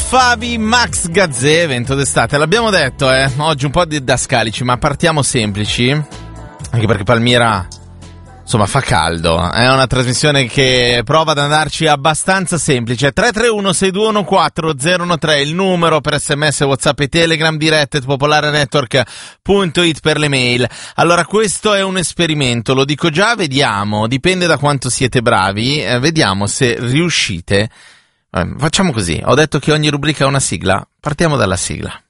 Favi, Max Gazzè, evento d'estate. L'abbiamo detto, oggi un po' di didascalici, ma partiamo semplici, anche perché Palmira, insomma, fa caldo. È una trasmissione che prova ad andarci abbastanza semplice. 331-621-4013, il numero per SMS, WhatsApp e Telegram, dirette popolarenetwork.it per le mail. Allora, questo è un esperimento, lo dico già, vediamo, dipende da quanto siete bravi, vediamo se riuscite. Facciamo così, ho detto che ogni rubrica ha una sigla, partiamo dalla sigla.